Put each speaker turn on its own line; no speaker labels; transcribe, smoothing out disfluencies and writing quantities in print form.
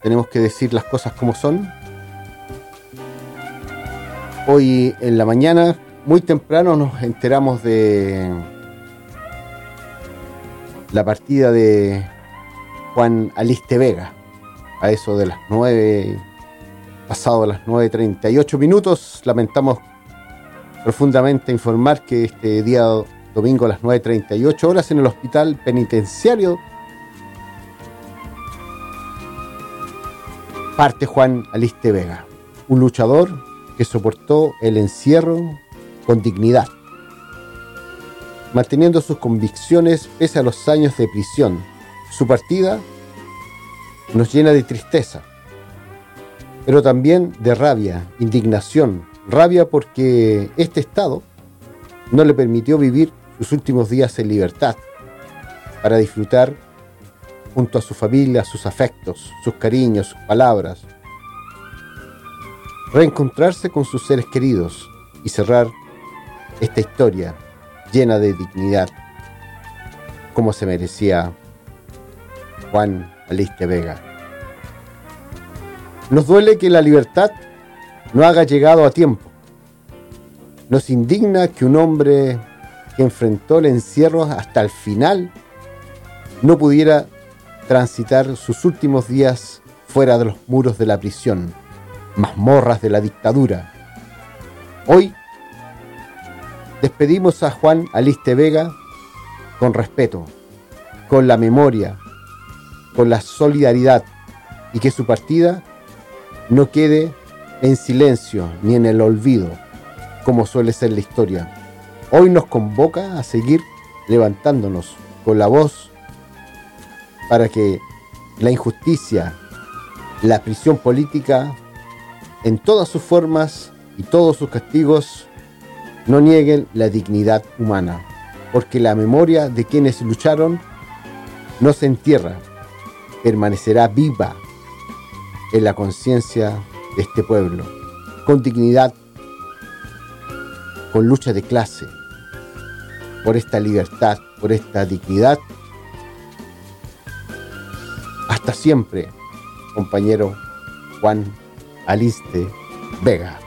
tenemos que decir las cosas como son. Hoy en la mañana, muy temprano, nos enteramos de la partida de Juan Aliste Vega. A eso de las 9, pasado las 9:38 minutos, lamentamos profundamente informar que este día domingo a las 9:38 horas en el hospital penitenciario parte Juan Aliste Vega, un luchador que soportó el encierro con dignidad, manteniendo sus convicciones pese a los años de prisión. Su partida nos llena de tristeza, pero también de rabia, indignación. Rabia porque este Estado no le permitió vivir sus últimos días en libertad para disfrutar junto a su familia, sus afectos, sus cariños, sus palabras, reencontrarse con sus seres queridos y cerrar esta historia llena de dignidad como se merecía Juan Aliste Vega. Nos duele que la libertad no haya llegado a tiempo. Nos indigna que un hombre que enfrentó el encierro hasta el final no pudiera transitar sus últimos días fuera de los muros de la prisión, mazmorras de la dictadura. Hoy despedimos a Juan Aliste Vega con respeto, con la memoria, con la solidaridad, y que su partida no quede en silencio ni en el olvido, como suele ser la historia. Hoy nos convoca a seguir levantándonos con la voz para que la injusticia, la prisión política, en todas sus formas y todos sus castigos, no nieguen la dignidad humana, porque la memoria de quienes lucharon no se entierra, permanecerá viva en la conciencia de este pueblo, con dignidad, con lucha de clase, por esta libertad, por esta dignidad. Hasta siempre, compañero Juan Aliste Vega.